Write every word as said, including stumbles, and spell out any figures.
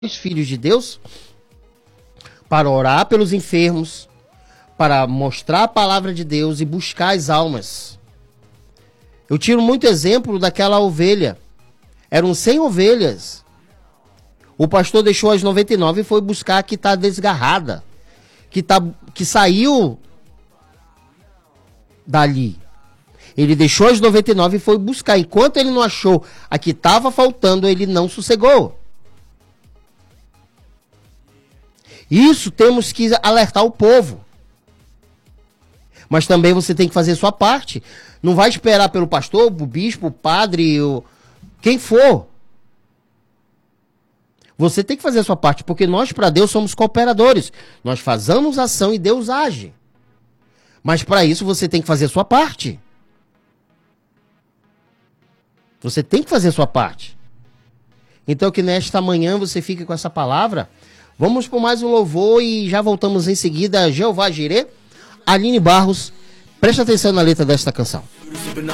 os filhos de Deus para orar pelos enfermos, para mostrar a palavra de Deus e buscar as almas. Eu tiro muito exemplo daquela ovelha. Eram cem ovelhas. O pastor deixou as noventa e nove e foi buscar a que está desgarrada, que, tá, que saiu dali. Ele deixou as noventa e nove e foi buscar. Enquanto ele não achou a que estava faltando, ele não sossegou. Isso temos que alertar o povo. Mas também você tem que fazer sua parte. Não vai esperar pelo pastor, o bispo, o padre, o... quem for. Você tem que fazer a sua parte, porque nós para Deus somos cooperadores. Nós fazemos ação e Deus age. Mas para isso você tem que fazer a sua parte. Você tem que fazer a sua parte. Então que nesta manhã você fique com essa palavra. Vamos por mais um louvor e já voltamos em seguida. Jeová Jirê, Aline Barros, presta atenção na letra desta canção.